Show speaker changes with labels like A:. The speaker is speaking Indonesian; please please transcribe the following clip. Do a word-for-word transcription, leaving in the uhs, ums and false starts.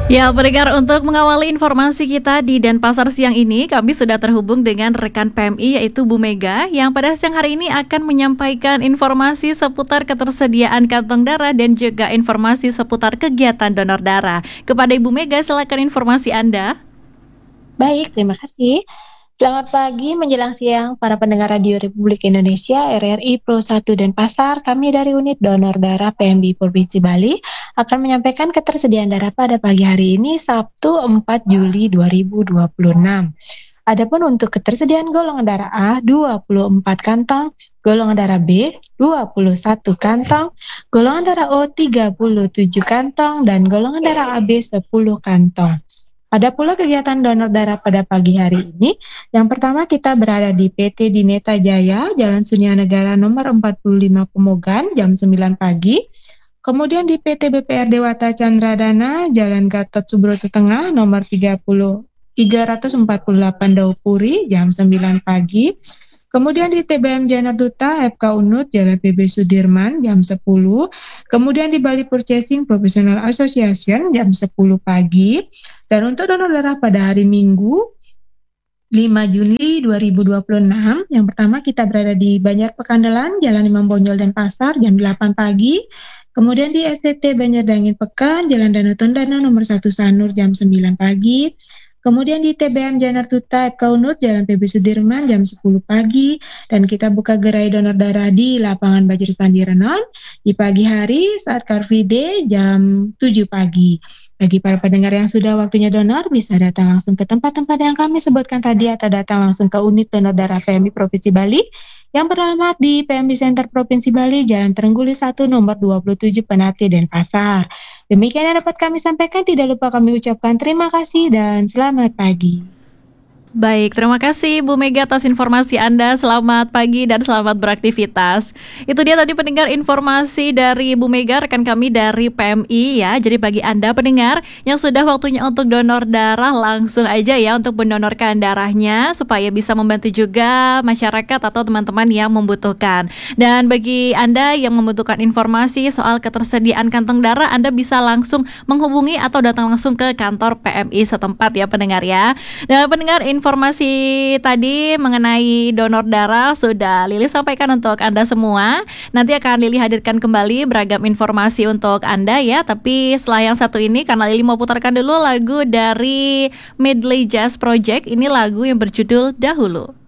A: Ya, pendengar, untuk mengawali informasi kita di Denpasar siang ini, kami sudah terhubung dengan rekan P M I yaitu Bu Mega yang pada siang hari ini akan menyampaikan informasi seputar ketersediaan kantong darah dan juga informasi seputar kegiatan donor darah. Kepada Ibu Mega, silakan informasi Anda.
B: Baik, terima kasih. Selamat pagi menjelang siang para pendengar Radio Republik Indonesia R R I Pro satu Denpasar. Kami dari Unit Donor Darah P M B Provinsi Bali akan menyampaikan ketersediaan darah pada pagi hari ini Sabtu empat Juli dua ribu dua puluh enam. Adapun untuk ketersediaan golongan darah A dua puluh empat kantong, golongan darah B dua puluh satu kantong, golongan darah O tiga puluh tujuh kantong, dan golongan darah A B sepuluh kantong. Ada pula kegiatan donor darah pada pagi hari ini. Yang pertama, kita berada di P T Dineta Jaya, Jalan Sunia Negara nomor empat puluh lima Pemogan, jam sembilan pagi. Kemudian di P T B P R Dewata Chandradana, Jalan Gatot Subroto Tengah, nomor tiga puluh, tiga ratus empat puluh delapan Daupuri, jam sembilan pagi. Kemudian di T B M Janar Duta F K Unut, Jalan P B Sudirman, jam sepuluh. Kemudian di Bali Purchasing Professional Association, jam sepuluh pagi. Dan untuk donor darah pada hari Minggu, lima Juli dua ribu dua puluh enam, yang pertama kita berada di Banjar Pekandelan, Jalan Imam Bonjol Denpasar, jam delapan pagi. Kemudian di S T T Banjar Dangin Pekan, Jalan Danau Tondano nomor satu Sanur, jam sembilan pagi. Kemudian di T B M Janar Tuta F K Unut, Jalan P B Sudirman, jam sepuluh pagi. Dan kita buka gerai donor darah di lapangan Bajir Sandi Renon di pagi hari saat Car Free Day jam tujuh pagi. Bagi para pendengar yang sudah waktunya donor, bisa datang langsung ke tempat-tempat yang kami sebutkan tadi atau datang langsung ke unit donor darah P M I Provinsi Bali yang beralamat di P M I Center Provinsi Bali, Jalan Terengguli satu, nomor dua puluh tujuh, Penati, Denpasar. Demikian yang dapat kami sampaikan, tidak lupa kami ucapkan terima kasih dan selamat pagi.
A: Baik, terima kasih Bu Mega atas informasi Anda. Selamat pagi dan selamat beraktivitas. Itu dia tadi pendengar informasi dari Bu Mega, rekan kami dari P M I ya. Jadi bagi Anda pendengar yang sudah waktunya untuk donor darah, langsung aja ya untuk mendonorkan darahnya supaya bisa membantu juga masyarakat atau teman-teman yang membutuhkan. Dan bagi Anda yang membutuhkan informasi soal ketersediaan kantong darah, Anda bisa langsung menghubungi atau datang langsung ke kantor P M I setempat ya pendengar ya. Dan pendengar, informasi tadi mengenai donor darah sudah Lili sampaikan untuk Anda semua. Nanti akan Lili hadirkan kembali beragam informasi untuk Anda ya. Tapi setelah yang satu ini, karena Lili mau putarkan dulu lagu dari Medley Jazz Project. Ini lagu yang berjudul Dahulu.